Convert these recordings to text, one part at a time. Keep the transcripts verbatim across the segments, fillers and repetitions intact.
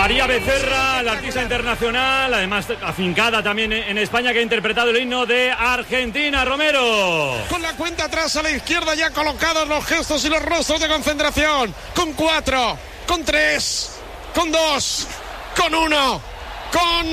María Becerra, la artista internacional, además afincada también en España, que ha interpretado el himno de Argentina. Romero. Con la cuenta atrás a la izquierda, ya colocados los gestos y los rostros de concentración. Con cuatro, con tres, con dos, con uno. Con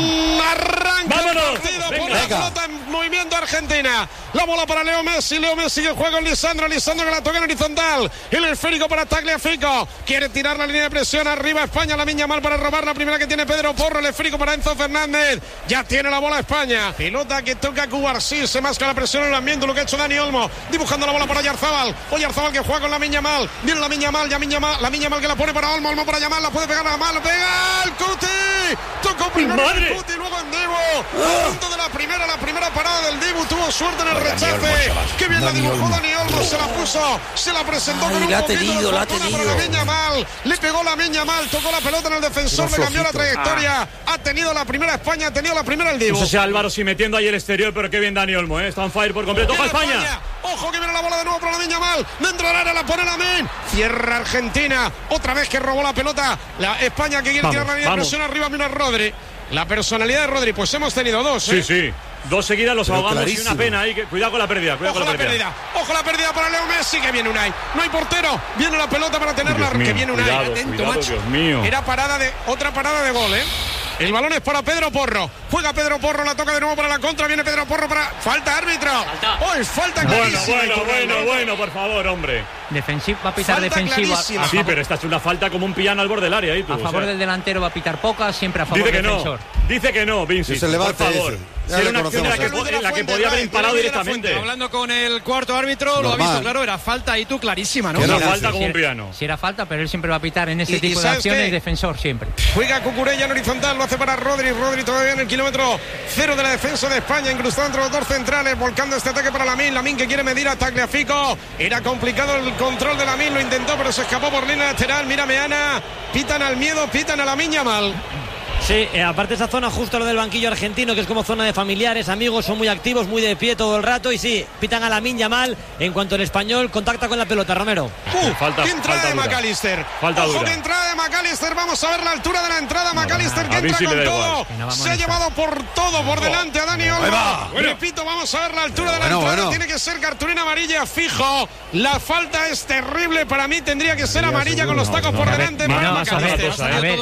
arranque el partido por la pelota en movimiento Argentina. La bola para Leo Messi. Leo Messi que juega con Lisandro. Lisandro que la toca en horizontal. El esférico para Tagliafico. Quiere tirar la línea de presión arriba España. La Miña Mal para robar la primera que tiene Pedro Porro. El esférico para Enzo Fernández. Ya tiene la bola España. Pelota que toca Cubarsí. Se masca la presión en el ambiente. Lo que ha hecho Dani Olmo. Dibujando la bola para Oyarzabal. Oyarzabal que juega con la Miña Mal. Viene la Miña Mal. Ya Miña Mal. La Miña Mal que la pone para Olmo. Olmo para Yamal. La puede pegar a Yamal. ¡Pega el Cuti! Tocó primero el Cuti, luego en Dibu. A punto de la primera, la primera parada del Dibu. Tuvo suerte en el rechace. Qué bien la dibujó Dani Olmo. Se la puso, se la presentó. Ay, con un la ha poquito tenido, de la ha fortuna tenido. para la Miña Mal. Le pegó la Miña Mal. Tocó la pelota en el defensor. Le cambió la trayectoria. Ah. Ha tenido la primera España. Ha tenido la primera el Dibu. No sé si Álvaro sí metiendo ahí el exterior, pero qué bien Dani Olmo, ¿eh? Está on fire por completo. ¡Ojo España! España! Ojo que viene la bola de nuevo para la Miña Mal. Dentro del área la pone la Min. Cierra Argentina. Otra vez que robó la pelota. La España que quiere vamos, tirar la línea de presión arriba. Mira Rodri. La personalidad de Rodri, pues hemos tenido dos, ¿eh? Sí, sí. Dos seguidas los Pero ahogamos clarísimo. Y una pena ahí. Que, cuidado con la pérdida. Cuidado Ojo con la, la pérdida. pérdida. Ojo la pérdida para Leo Messi. Que viene Unai. No hay portero. Viene la pelota para tenerla. Mío, que viene Unai. cuidado, Atento, cuidado, macho. Dios mío. Era parada de otra parada de gol, ¿eh? El balón es para Pedro Porro. Juega Pedro Porro, la toca de nuevo para la contra. Viene Pedro Porro para. Falta árbitro. Falta. Oh, es falta clarísima. Bueno, bueno, bueno, bueno, por favor, hombre. Defensiva, va a pitar falta defensiva. Ah, sí, pero esta es una falta como un piano al borde del área. ¿eh, tú? A favor o sea, del delantero va a pitar poca, siempre a favor dice del que defensor. No, dice que no, Vinci. Se por favor. Ya era una acción en la que, en la que podía haber imparado directamente. Hablando con el cuarto árbitro, Normal. Lo ha visto claro, era falta ahí tú clarísima, ¿no? Era sí, falta sí, como sí, un piano. Si era falta, pero él siempre va a pitar en ese y, tipo y de acciones, qué? defensor siempre. Juega Cucurella en horizontal, lo hace para Rodri. Rodri todavía en el kilómetro cero de la defensa de España, incrustado entre los dos centrales, volcando este ataque para Lamine. Lamine que quiere medir a Tagliafico. Era complicado el control de Lamine, lo intentó, pero se escapó por línea lateral. Mira Meana, pitan al miedo, pitan a Lamine Yamal. Sí, eh, aparte esa zona justo lo del banquillo argentino, que es como zona de familiares, amigos, son muy activos, muy de pie todo el rato, y sí, pitan a Lamine Yamal en cuanto el español contacta con la pelota, Romero. Uh, falta, ¡Qué entrada falta de McAllister! Falta ¡Ojo, dura. qué entrada de McAllister! Vamos a ver la altura de la entrada. No, McAllister que entra si con todo. No se ha llevado por todo, por delante a Dani Olmo. Bueno. Repito, vamos a ver la altura de la bueno, entrada. Bueno. Tiene que ser cartulina amarilla fijo. La falta es terrible. Para mí tendría que ser amarilla con los tacos no, por no, delante. No, para no, McAllister. A ver,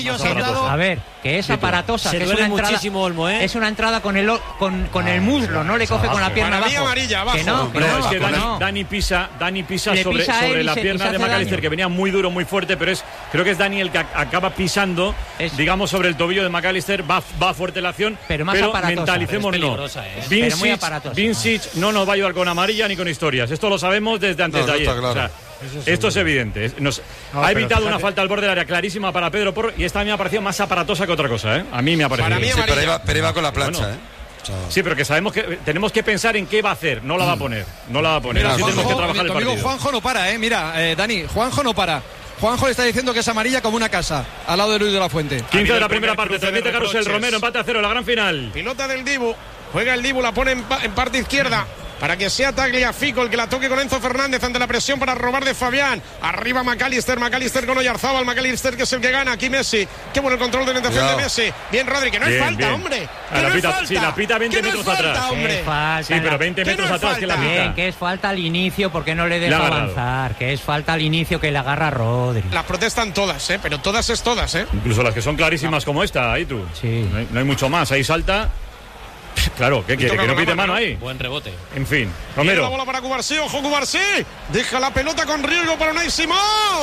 a ver, que es aparatosa. Se que duele es una entrada, muchísimo Olmo, ¿eh? Es una entrada con el con, con el muslo, no le coge con la pierna para abajo. Mí amarilla, abajo. Que no, que no, no, es que Dani, no. Dani pisa, Dani pisa Le sobre, pisa sobre la se, pierna de McAllister, daño. que venía muy duro, muy fuerte, pero es creo que es Dani el que acaba pisando, es, digamos, sobre el tobillo de McAllister. Va, va fuerte la acción, pero, más pero mentalicemos no. ¿eh? Vincic no nos va a ayudar con amarilla ni con historias. Esto lo sabemos desde antes no, de no ayer. está claro. O sea, es esto es evidente. Nos no, ha evitado una falta al borde del área clarísima para Pedro Porro, y esta a mí me ha parecido más aparatosa que otra cosa, ¿eh? A mí me ha parecido. Para mí sí, pero, iba, pero iba con la plancha, bueno. ¿eh? Sí, pero que sabemos que tenemos que pensar en qué va a hacer. No la va a poner. No la va a poner. Mira, Así Juanjo, tenemos que trabajar mi, el amigo partido. Juanjo no para, ¿eh? Mira, eh, Dani, Juanjo no para. Juanjo le está diciendo que es amarilla como una casa, al lado de Luis de la Fuente. quince de la primera parte, transmite Carrusel Romero, empate a cero, la gran final. Pilota del Dibu, juega el Dibu, la pone en, pa- en parte izquierda. Para que sea Tagliafico el que la toque con Enzo Fernández ante la presión para robar de Fabián. Arriba McAllister, McAllister con Oyarzabal, McAllister que es el que gana. Aquí Messi. Qué bueno el control de orientación de Messi. Bien, Rodri, que no bien, es falta, bien. hombre. Ah, Que la no pita, es falta. Sí, la pita veinte que metros no es falta, atrás. hombre. Es falta, sí, pero veinte metros no es atrás que la pita. Bien, que es falta al inicio porque no le deja avanzar. Que es falta al inicio que le agarra a Rodri. Las protestan todas, ¿eh? Pero todas es todas, ¿eh? Incluso las que son clarísimas no. como esta, ahí tú. Sí. No hay, no hay mucho más, ahí salta. Claro, ¿qué quiere? ¿Que no pite mano ahí? Buen rebote. En fin, Romero. La bola para Cubarsí, ojo Cubarsí. Deja la pelota con riesgo para Unai Simón.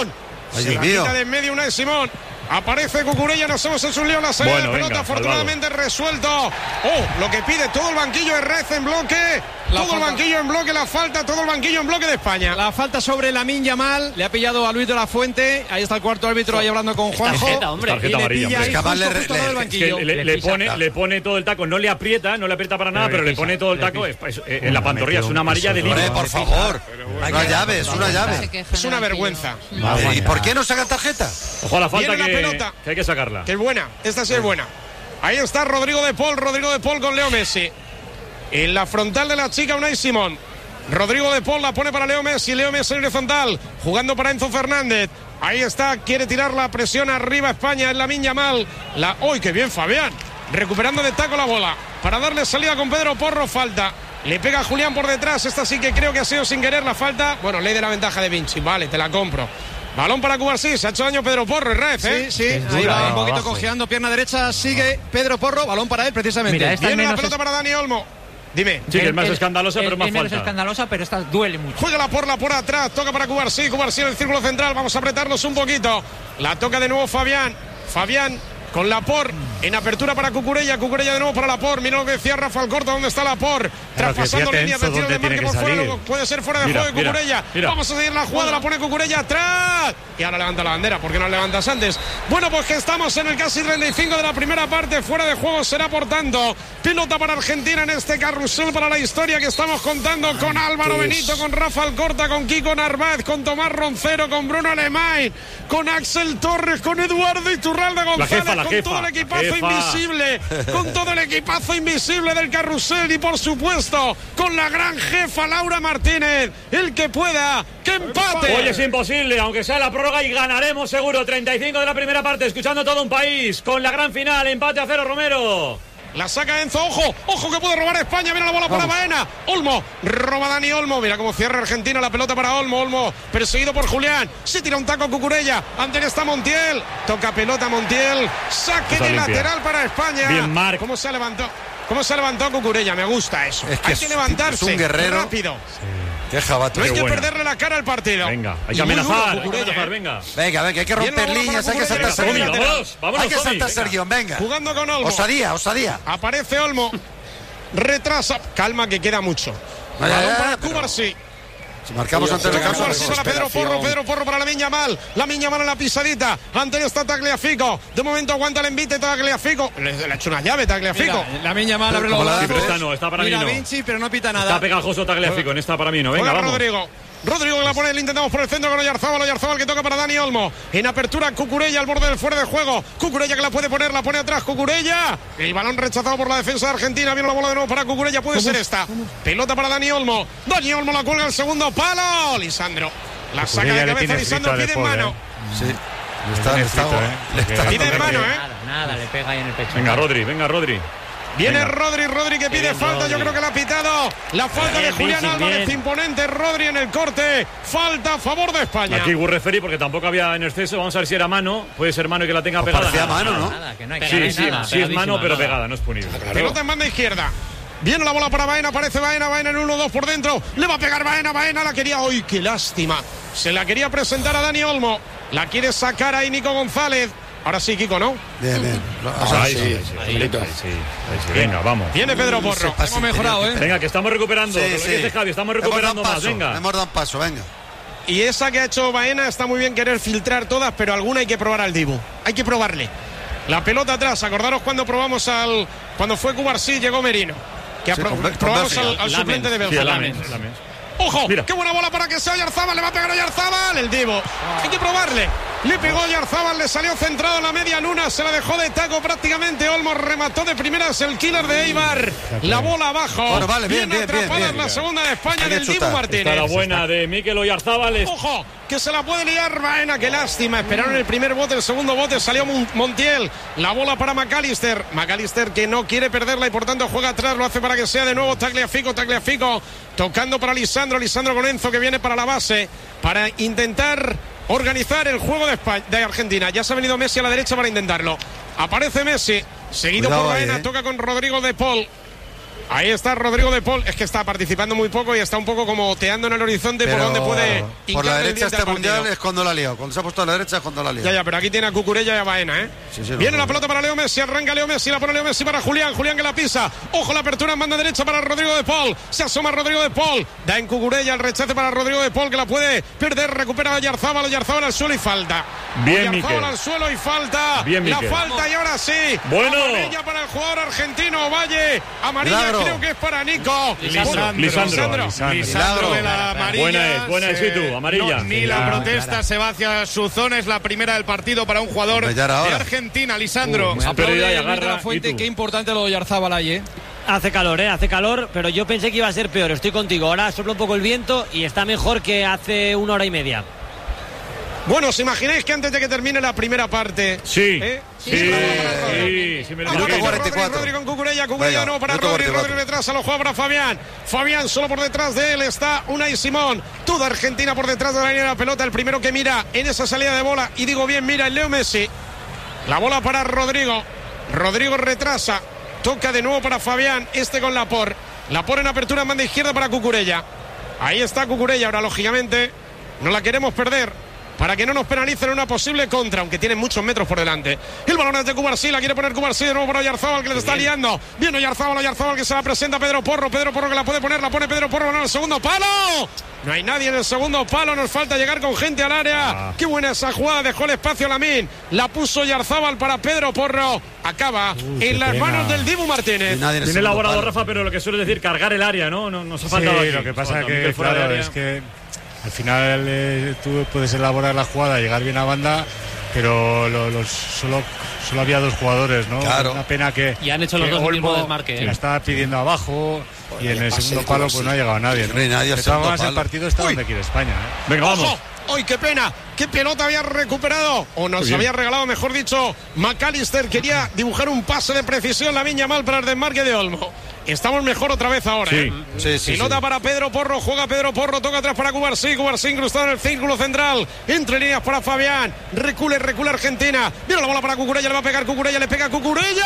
Ay, Se Dios la mío. quita de en medio Unai Simón. Aparece Cucurella, nos hemos hecho un lío en la salida bueno, de pelota, venga, afortunadamente salvado. resuelto. Oh, lo que pide todo el banquillo de Rez en bloque. La todo falta. el banquillo en bloque, la falta, todo el banquillo en bloque de España. La falta sobre Lamine Yamal, le ha pillado a Luis de la Fuente. Ahí está el cuarto árbitro ahí hablando con Juanjo. Tarjeta, hombre. Tarjeta y le amarilla, pilla hombre. ahí Es capaz justo, le- justo le- al lado del Es que banquillo. le, le, Le pone, pisa. le pone todo el taco, no le aprieta, no le aprieta para nada, Pero pero le le pone pisa, todo el le taco. pisa. Es, es, es, en la pantorrilla es una amarilla de Hombre, libro. por favor. Una llave, es una llave. Es una vergüenza. Eh, ¿Y por qué no sacan tarjeta? Ojo a la falta Viene la que, pelota. que hay que sacarla. Que es buena, esta sí es buena. Ahí está Rodrigo de Paul, Rodrigo de Paul con Leo Messi. En la frontal de la chica Unai Simón. Rodrigo de Paul la pone para Leo Messi, Leo Messi en horizontal, jugando para Enzo Fernández. Ahí está, quiere tirar la presión arriba España en Lamine Yamal. La... ¡Uy, qué bien Fabián! Recuperando de taco la bola. Para darle salida con Pedro Porro, falta. Le pega a Julián por detrás. Esta sí que creo que ha sido sin querer la falta. Bueno, ley de la ventaja de Vinci. Vale, te la compro. Balón para Cubarsí. Se ha hecho daño Pedro Porro, Rez, ¿eh? Sí, sí. Ahí va un poquito cojeando. Pierna derecha. Sigue Pedro Porro. Balón para él, precisamente. Mira, esta Viene la menos pelota es... para Dani Olmo. Dime. Sí, que es más el, escandalosa, el, pero más el menos falta. escandalosa, pero esta duele mucho. Juega la porla por atrás. Toca para Cubarsí. Cubarsí en el círculo central. Vamos a apretarnos un poquito. La toca de nuevo Fabián. Fabián con Laporte en apertura para Cucurella. Cucurella de nuevo para Laporte. Mira lo que decía Rafael Corta. ¿Dónde está Laporte? Traspasando líneas de tiro de marque por fuera. Luego puede ser fuera de mira, juego de Cucurella. Mira, mira. Vamos a seguir la jugada. La pone Cucurella atrás. Y ahora levanta la bandera. ¿Por qué no la levantas antes? Bueno, pues que estamos en el casi treinta y cinco de la primera parte. Fuera de juego será, por tanto, pilota para Argentina en este carrusel para la historia que estamos contando con Álvaro Benito, con Rafael Corta, con Kiko Narváez, con Tomás Roncero, con Bruno Alemán, con Axel Torres, con Eduardo Iturralde González, jefa, con jefa, todo el equipazo jefa. invisible, con todo el equipazo invisible del carrusel y, por supuesto, con la gran jefa Laura Martínez. El que pueda, que empate. Hoy es imposible, aunque sea la prórroga, y ganaremos seguro. treinta y cinco de la primera parte, escuchando todo un país con la gran final, empate a cero, Romero. La saca Enzo, ojo, ojo que puede robar España, mira la bola para Baena. Olmo, roba Dani Olmo, mira cómo cierra Argentina, la pelota para Olmo, Olmo perseguido por Julián, se tira un taco Cucurella, ante está Montiel, toca pelota Montiel, saque de lateral para España. Bien, Marc. ¿Cómo se levantó? ¿Cómo se levantó Cucurella? Me gusta eso. Es que hay es, que levantarse es un guerrero rápido. Qué jabato. No hay Qué que bueno. perderle la cara al partido. Venga, hay Y que muy duro, amenazar, hay que Cucurella, amenazar, ¿eh? venga. Venga, venga, hay que romper Bien, líneas, hay que Cucurella, saltarse el Cucurella, guión. Vámonos, vámonos, Hay que Tommy, saltarse el venga. guión, venga. Jugando con Olmo. Osadía, osadía. Aparece Olmo. Retrasa. Calma que queda mucho. Vaya, Balón ya, para pero- Cubarsí. Si marcamos antes de Toca campo, Cubarsí para Pedro Porro, Pedro Porro para Lamine Yamal. Lamine Yamal en la pisadita. Ante está Tagliafico. De momento aguanta el envite Tagliafico. Le, le ha hecho una llave Tagliafico. La Miña Mal abre los Como la- brazos. Sí, pero esta no, esta para mí Mira no. Vinci, pero no pita nada. Está pegajoso Tagliafico, en esta para mí no. Venga, Juega vamos. Rodrigo. Rodrigo que la pone, le intentamos por el centro con Oyarzábal. Oyarzábal que toca para Dani Olmo. En apertura Cucurella al borde del fuera de juego. Cucurella que la puede poner, la pone atrás. Cucurella. El balón rechazado por la defensa de Argentina. Viene la bola de nuevo para Cucurella. Puede ser esta. Pelota para Dani Olmo. Dani Olmo la cuelga el segundo palo. Lisandro. La saca de Cucurella le cabeza. tiene Lisandro frito a pide en De Paul, mano. ¿eh? Sí. Le está, le está, frito, ¿eh? le está Porque- Pide en dando- mano, ¿eh? Nada, nada, le pega ahí en el pecho. Venga, Rodri, venga, Rodri. Viene Venga. Rodri, Rodri que pide bien, falta, yo Rodri. creo que la ha pitado. La falta Bien, de Julián Vinci, Álvarez, bien. imponente. Rodri en el corte. Falta a favor de España. Aquí Gur referí porque tampoco había en exceso. Vamos a ver si era mano. Puede ser mano y que la tenga Pues pegada. parecía Nada, mano, nada. ¿no? Nada, que no hay Sí, que sí, nada, sí es mano, pero pegadísima, pegada, no es punible. Pelota en banda izquierda. Viene la bola para Baena, aparece Baena, Baena en uno dos por dentro. Le va a pegar Baena, Baena la quería. ¡Uy, qué lástima! Se la quería presentar a Dani Olmo. La quiere sacar ahí Nico González. Ahora sí, Kiko, ¿no? Bien, bien. O sea, Ahí sí, sí. ahí sí, ahí sí, ahí sí, ahí sí. Venga, vamos. Viene Pedro Porro. Así Hemos mejorado, tenía que- ¿eh? Venga, que estamos recuperando. Sí, Lo que sí. dice Javi, estamos Hemos dado recuperando un más. paso, Venga. Hemos dado un paso, venga. Y esa que ha hecho Baena está muy bien querer filtrar todas, pero alguna hay que probar al Dibu. Hay que probarle. La pelota atrás. Acordaros cuando probamos al. Cuando fue Cubarsí, llegó Merino. Que Sí, apro- con- con probamos al, Bélgica. al suplente de Sí, Bélgica. Lamens, Lamens. ¡Ojo! Mira. ¡Qué buena bola para que sea Oyarzábal! ¡Le va a pegar Oyarzábal! El Divo. Hay que probarle. Le pegó Oyarzábal, le salió centrado en la media luna, se la dejó de taco prácticamente. Olmo remató de primeras el killer de Eibar. La bola abajo. Bueno, vale, bien, bien, bien, atrapada bien. en la segunda de España Hay que del Dibu chutar. Martínez. Está la buena de Mikel Oyarzábal. Es- ¡Ojo! Que se la puede liar Baena, qué lástima. Esperaron el primer bote, el segundo bote, salió Mon- Montiel. La bola para McAllister. McAllister que no quiere perderla y por tanto juega atrás, lo hace para que sea de nuevo Tagliafico, Tagliafico. Tocando para Lisandro, Lisandro con Enzo que viene para la base, para intentar organizar el juego de, España, de Argentina. Ya se ha venido Messi a la derecha para intentarlo. Aparece Messi, seguido Cuidado por ahí, Baena, eh. toca con Rodrigo de Paul. Ahí está Rodrigo de Paul, es que está participando muy poco y está un poco como oteando en el horizonte por Pero donde puede por hincar la el derecha diente este al partido. mundial es cuando la ha liado. Cuando se ha puesto a la derecha es cuando la ha liado. Ya, ya, pero aquí tiene a Cucurella y a Baena, ¿eh? Sí, sí, no, Viene no, la no. pelota para Leo Messi, arranca Leo Messi, la pone Leo Messi para Julián, Julián que la pisa. Ojo la apertura en banda derecha para Rodrigo de Paul. Se asoma Rodrigo de Paul. Da en Cucurella el rechace para Rodrigo de Paul que la puede perder, recupera a Oyarzábal, Oyarzábal al suelo y falta. Bien, Oyarzábal Miquel. al suelo y falta. Bien, la Miquel. falta y ahora sí. Bueno. Amarilla para el jugador argentino, Valle. Amarilla Milagro. creo que es para Nico. Lisandro. Lisandro. Lisandro de la amarilla. Buena es, buena es, se- sí tú, amarilla. no, ni la Clara, protesta clara. se va hacia su zona, es la primera del partido para un jugador Hombre, ya era de hora. Argentina, Lisandro. Uh, muy Aplaude Pérdida y Luis de agarra, la Fuente, y tú. qué importante lo de Oyarzábal ahí, ¿eh? Hace calor, ¿eh? Hace calor, pero yo pensé que iba a ser peor. Estoy contigo. Ahora sopla un poco el viento y está mejor que hace una hora y media. Bueno, ¿os imagináis que antes de que termine la primera parte? Sí. ¿eh? Sí, sí, sí, sí, me lo Rodri, imagino. Rodri, Rodri con Cucurella, Cucurella no para Rodri, Rodri detrás, se lo juega para Fabián. Fabián solo por detrás de él está Unai Simón. Toda Argentina por detrás de la línea de la pelota. El primero que mira en esa salida de bola, y digo bien, mira el Leo Messi. La bola para Rodrigo. Rodrigo retrasa. Toca de nuevo para Fabián. Este con Laporte. Laporte en apertura en banda izquierda para Cucurella. Ahí está Cucurella. Ahora, lógicamente, no la queremos perder para que no nos penalicen una posible contra, aunque tienen muchos metros por delante. El balón es de Cubarsí, la quiere poner Cubarsí de nuevo para Oyarzábal, que les está liando. Viene Oyarzábal, Oyarzábal que se la presenta a Pedro Porro. Pedro Porro que la puede poner, la pone Pedro Porro, en el segundo palo. No hay nadie en el segundo palo, nos falta llegar con gente al área. Ah. Qué buena esa jugada, dejó el espacio a Lamín. La puso Oyarzábal para Pedro Porro. Acaba Uy, en las pena. manos del Dibu Martínez. Tiene elaborado, Rafa, pero lo que suele decir, cargar el área, ¿no? no nos ha faltado sí, aquí. Lo que pasa es que, claro, es que al final eh, tú puedes elaborar la jugada, llegar bien a banda, pero lo, los, solo, solo había dos jugadores, ¿no? Claro. Una pena que. Y han hecho los dos mismos desmarques. ¿eh? La estaba pidiendo abajo y en el segundo palo pues no ha llegado nadie. ¿no? No hay nadie. De todas formas, el partido está Uy. donde quiere España. ¿eh? Venga, vamos. ¡Ay, qué pena! ¿Qué pelota había recuperado? O nos había regalado, mejor dicho, McAllister. Quería dibujar un pase de precisión, Lamín Yamal, para el desmarque de Olmo. Estamos mejor otra vez ahora. Sí. ¿eh? Sí, sí, Pilota sí. para Pedro Porro, juega Pedro Porro, toca atrás para Cubarsí, Cubarsí incrustado en el círculo central, entre líneas para Fabián, recule, recule Argentina, viene la bola para Cucurella, le va a pegar Cucurella, le pega Cucurella,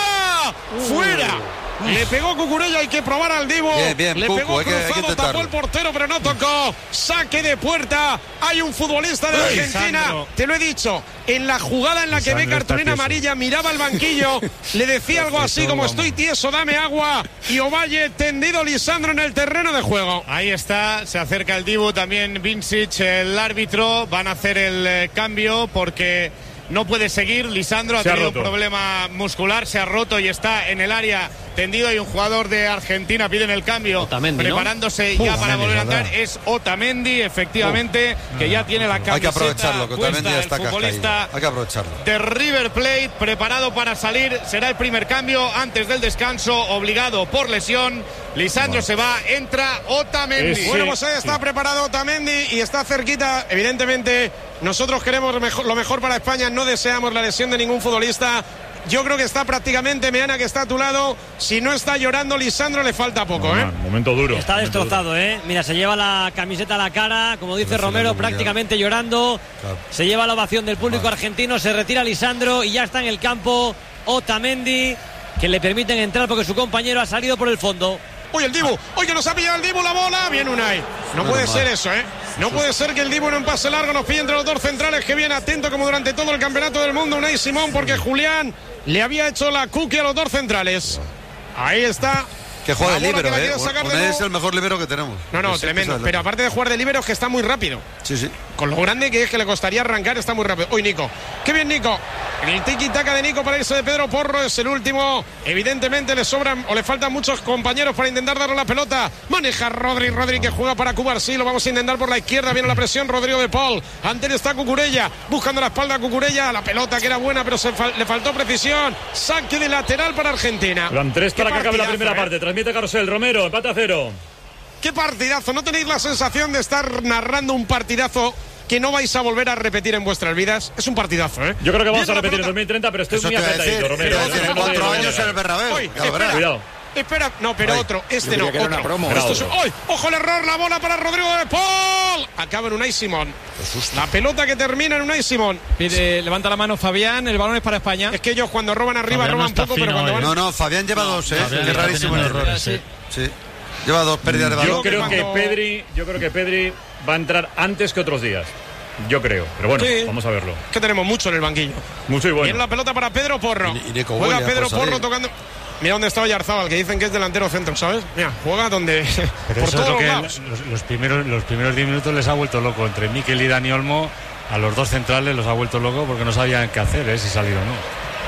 uh. ¡fuera! Le pegó Cucurella, hay que probar al Dibu. Bien, bien, Le Cucu, pegó hay que, hay cruzado, que tapó el portero, pero no tocó. Saque de puerta. Hay un futbolista de Ay, Argentina. Sandro. Te lo he dicho. En la jugada en la que Sandro ve cartulina está amarilla, miraba al banquillo, le decía algo así como: estoy tieso, dame agua. Y Ovalle tendido, Lisandro en el terreno de juego. Ahí está, se acerca el Dibu, también Vincic, el árbitro. Van a hacer el eh, cambio porque no puede seguir. Lisandro ha Se ha tenido un roto. problema muscular, se ha roto y está en el área tendido. Hay un jugador de Argentina, piden el cambio, Otamendi, preparándose ¿no? ya Uh, para Otamendi, volver a ¿verdad? entrar. Es Otamendi, efectivamente, uh, que ya tiene la camiseta Hay que aprovecharlo, que Otamendi puesta, ya está el futbolista cascaído. Hay que aprovecharlo. de River Plate, preparado para salir. Será el primer cambio antes del descanso, obligado por lesión. Lisandro bueno. se va, entra Otamendi. Sí, Bueno, pues ahí está sí. preparado Otamendi y está cerquita. Evidentemente, nosotros queremos mejor, lo mejor para España, no deseamos la lesión de ningún futbolista. Yo creo que está prácticamente Meana, que está a tu lado. Si no está llorando Lisandro, le falta poco, no, ¿eh? Man, momento duro. Está momento destrozado, duro. ¿eh? Mira, se lleva la camiseta a la cara, como dice Pero Romero, sí, prácticamente llorando. Claro. Se lleva la ovación del público Vale. argentino, se retira Lisandro y ya está en el campo Otamendi, que le permiten entrar porque su compañero ha salido por el fondo. Uy, el Dibu, oye, que nos ha pillado el Dibu la bola. Bien, Unai. No Menos puede mal. ser eso, ¿eh? No puede ser que el Dibu en un pase largo nos pille entre los dos centrales, que viene atento como durante todo el campeonato del mundo Unai Simón, porque Julián le había hecho la cookie a los dos centrales. Ahí está. Que juega La de bola que líbero, la ¿eh? quiere sacar de Unai nuevo. es el mejor líbero que tenemos. No, no, Es- tremendo. es Pero aparte de jugar de líbero, es que está muy rápido. Sí, sí. Con lo grande que es, que le costaría arrancar, está muy rápido. Uy, Nico. Qué bien, Nico. El tiki-taka de Nico para irse de Pedro Porro es el último. Evidentemente le sobran o le faltan muchos compañeros para intentar darle la pelota. Maneja Rodri, Rodri que juega para Cubarsí. Lo vamos a intentar por la izquierda. Viene la presión, Rodrigo de Paul. Ante él está Cucurella. Buscando la espalda a Cucurella. La pelota que era buena, pero se fal- le faltó precisión. Saque de lateral para Argentina. Van tres para Qué que acabe la partidazo, primera ¿eh? parte. Transmite Carrusel, Romero, empate a cero. Qué partidazo. ¿No tenéis la sensación de estar narrando un partidazo que no vais a volver a repetir en vuestras vidas? Es un partidazo, ¿eh? Yo creo que vamos Viene a la repetir en pelota. dos mil treinta, pero estoy Eso muy te iba a apretadito, decir, Romero. te iba a decir, No en te cuatro digo años nada. en el Bernabéu. Oye, Ya lo espera. verás. Cuidado. Espera, no, pero Ay, otro, este yo no, creía que era otro. una promo. Esto Era es- otro. ¡Ay! ¡Ojo el error! La bola para Rodrigo de Paul. Acaba en Unai Simón. La pelota que termina en Unai Simón. Pide, levanta la mano Fabián, el balón es para España. Es que ellos cuando roban arriba Fabián no roban está poco, pero fino cuando hoy. van... No, no, Fabián lleva dos, ¿eh? Fabián Qué está rarísimo el teniendo error. errores, sí. Sí. Lleva dos pérdidas de balón. Yo creo que cuando- Pedri, yo creo que Pedri va a entrar antes que otros días. Yo creo, pero bueno, Sí. vamos a verlo. Que tenemos mucho en el banquillo. Mucho y Viene bueno. la pelota para Pedro Porro. Y- y Nico Juega Goya, Pedro por salir. Porro tocando... Mira dónde está Oyarzábal, que dicen que es delantero centro, ¿sabes? Mira, juega donde... Pero por eso es todos lo los que lados. los, los primeros los primeros diez minutos les ha vuelto loco. Entre Mikel y Dani Olmo, a los dos centrales los ha vuelto loco porque no sabían qué hacer, ¿eh? Si salir o no.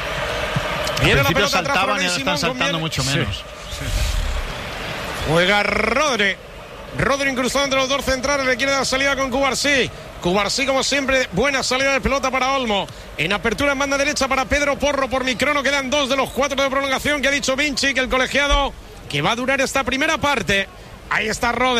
Al Viene la principio pelota atrás para saltaban y Unai ahora Simón, están saltando conviene. mucho menos. Juega Rodri. Rodri incrustado entre los dos centrales, le quiere dar salida con Cubarsí. Cubarsí, como siempre, buena salida de pelota para Olmo. En apertura en banda derecha para Pedro Porro por microno. Quedan dos de los cuatro de prolongación que ha dicho Vinci, que el colegiado, que va a durar esta primera parte. Ahí está Rodri.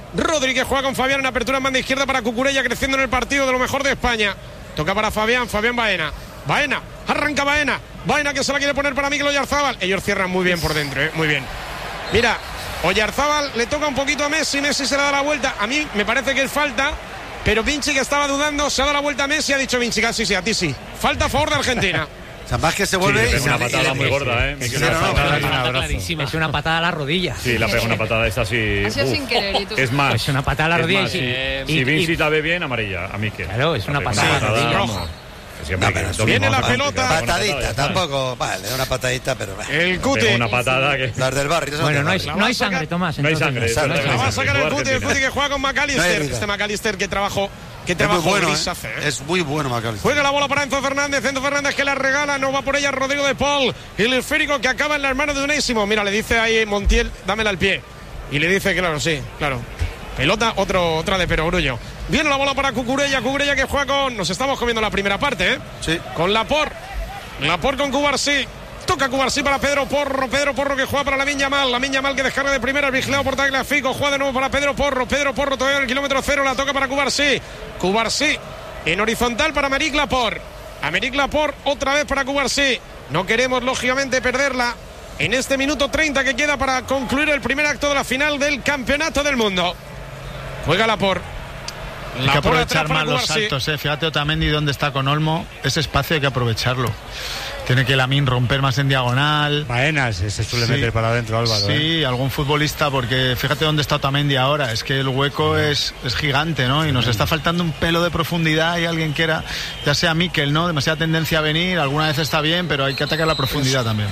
Rodri, que juega con Fabián en apertura en banda izquierda para Cucurella, creciendo en el partido de lo mejor de España. Toca para Fabián, Fabián Baena. Baena, arranca Baena. Baena que se la quiere poner para Mikel Oyarzabal. Ellos cierran muy bien por dentro, ¿eh? Muy bien. Mira, Oyarzabal le toca un poquito a Messi. Messi se le da la vuelta. A mí me parece que es falta, pero Vinci, que estaba dudando, se ha dado la vuelta a Messi. Ha dicho Vinci, casi sí, a ti sí. Falta a favor de Argentina. O sea, más que se vuelve. Sí, y es una se- patada y- muy y- gorda, ¿eh? Es Mikel una Oyarzabal. patada, Un abrazo. clarísima, es una patada a la rodilla. Sí, la pega una patada esta así. Ha sido uf. sin querer, ¿y tú? Es más. Es una patada a la es rodilla más, y- si, y- si y- Vinci la ve bien, amarilla. A Mikel. Claro, es una La patada a la rodilla. vamos. Que siempre No, pero que- es un- Viene la domingo, pelota. que haga una Patadita, patada, ya está. tampoco. Vale, una patadita, pero. bah. El Cuti. Pega una patada que. Las del barrio. esas Bueno, del no hay, barrio. no hay sangre, Tomás. No hay entonces sangre, no. es La verdad que La no va hay a sangre. sacar el Juega Cuti, el Argentina. Cuti que juega con No hay McAllister. herida. Este McAllister que trabajo, que Es muy trabajo bueno, gris ¿eh? hace, ¿eh? Es muy bueno, Macalester. Juega la bola para Enzo Fernández. Enzo Fernández que la regala. No va por ella Rodrigo de Paul. Y el esférico que acaba en las manos de Unésimo. Mira, le dice ahí Montiel, dámela al pie. Y le dice, claro, sí, claro. Pelota, otro, otra de Perogrullo. Viene la bola para Cucurella. Cucurella que juega con. Nos estamos comiendo la primera parte, ¿eh? Sí. Con Laporte. Laporte con Cubarsí. Toca Cubarsí para Pedro Porro. Pedro Porro que juega para Lamine Yamal. Lamine Yamal que descarga de primera. Vigilado por Tagliafico. Juega de nuevo para Pedro Porro. Pedro Porro todavía en el kilómetro cero. La toca para Cubarsí. Cubarsí en horizontal para Améric Laporte. Améric Laporte otra vez para Cubarsí. No queremos, lógicamente, perderla en este minuto treinta que queda para concluir el primer acto de la final del Campeonato del Mundo. Juega Laporte. Hay que Laporte atrás aprovechar para más los Cubarsí. saltos, ¿eh? Fíjate Otamendi dónde está con Olmo. Ese espacio hay que aprovecharlo. Tiene que Lamine romper más en diagonal. Baena se, se suele Sí. meter para adentro, Álvaro. Sí, ¿eh? algún futbolista, porque fíjate dónde está Otamendi ahora. Es que el hueco es, es gigante, ¿no? Y nos está faltando un pelo de profundidad y alguien que era, ya sea Mikel, ¿no? Demasiada tendencia a venir. Alguna vez está bien, pero hay que atacar la profundidad también.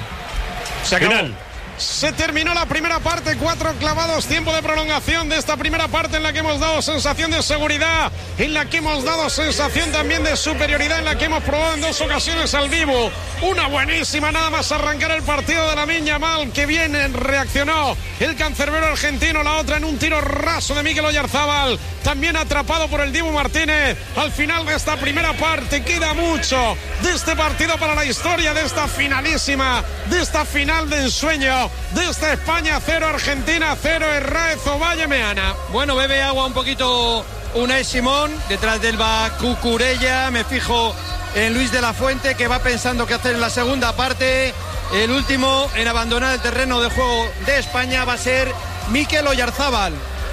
Se acabó. Final. Se terminó la primera parte, cuatro clavados, tiempo de prolongación de esta primera parte en la que hemos dado sensación de seguridad, en la que hemos dado sensación también de superioridad, en la que hemos probado en dos ocasiones al vivo. Una buenísima, nada más arrancar el partido de Lamine Yamal, que bien reaccionó el cancerbero argentino, la otra en un tiro raso de Mikel Oyarzabal, también atrapado por el Dibu Martínez. Al final de esta primera parte queda mucho de este partido para la historia, de esta finalísima, de esta final de ensueño, de esta España cero, Argentina cero, Herráez Ovalle Meana. Bueno, bebe agua un poquito Unai Simón, detrás del va Cucurella, me fijo en Luis de la Fuente, que va pensando qué hacer en la segunda parte. El último en abandonar el terreno de juego de España va a ser Mikel Oyarzabal.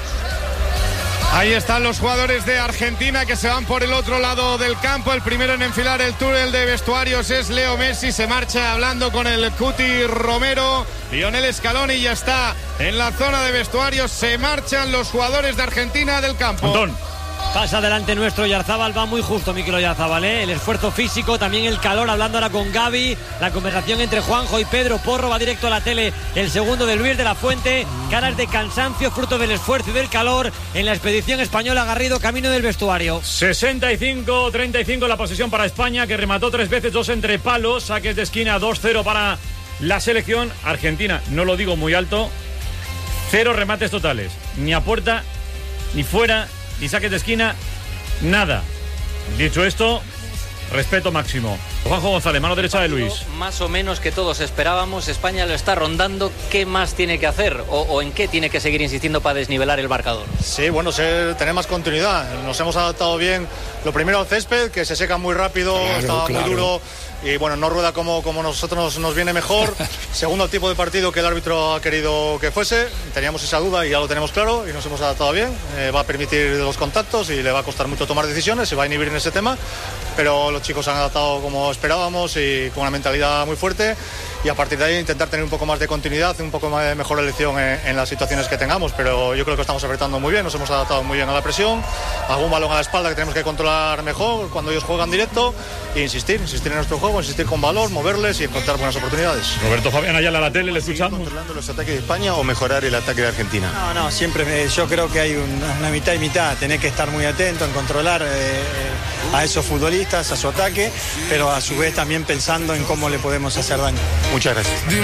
Ahí están los jugadores de Argentina que se van por el otro lado del campo. El primero en enfilar el túnel de vestuarios es Leo Messi. Se marcha hablando con el Cuti Romero. Lionel Scaloni ya está en la zona de vestuarios. Se marchan los jugadores de Argentina del campo. Antón. Pasa adelante nuestro Oyarzabal, va muy justo Mikel Oyarzabal, ¿eh? El esfuerzo físico, también el calor, hablando ahora con Gaby, la conversación entre Juanjo y Pedro Porro, va directo a la tele el segundo de Luis de la Fuente, caras de cansancio, fruto del esfuerzo y del calor en la expedición española. Garrido, camino del vestuario. sesenta y cinco treinta y cinco la posesión para España, que remató tres veces, dos entre palos, saques de esquina, dos cero para la selección argentina. No lo digo muy alto, cero remates totales, ni a puerta, ni fuera, ni saques de esquina, nada. Dicho esto, respeto máximo. Juanjo González, mano derecha de Luis. Más o menos que todos esperábamos. España lo está rondando. ¿Qué más tiene que hacer? ¿O, o en qué tiene que seguir insistiendo para desnivelar el marcador? Sí, bueno, se, tener más continuidad. Nos hemos adaptado bien. Lo primero al césped, que se seca muy rápido, Claro, estaba claro. muy duro y bueno, no rueda como, como nosotros nos, nos viene mejor. Segundo, el tipo de partido que el árbitro ha querido que fuese. Teníamos esa duda y ya lo tenemos claro y nos hemos adaptado bien. Eh, va a permitir los contactos y le va a costar mucho tomar decisiones, se va a inhibir en ese tema, pero los chicos se han adaptado como esperábamos y con una mentalidad muy fuerte, y a partir de ahí intentar tener un poco más de continuidad, un poco más de mejor elección en, en las situaciones que tengamos, pero yo creo que estamos apretando muy bien, nos hemos adaptado muy bien a la presión, algún balón a la espalda que tenemos que controlar mejor cuando ellos juegan directo, e insistir, insistir en nuestro juego, insistir con valor, moverles y encontrar buenas oportunidades. Roberto Fabián Ayala a la tele, le escuchamos. ¿Controlando los ataques de España o mejorar el ataque de Argentina? No, no, siempre me- yo creo que hay una, una mitad y mitad. Tenés que estar muy atento en controlar eh, a esos futbolistas, a su ataque, pero a su vez también pensando en cómo le podemos hacer daño. Muchas gracias.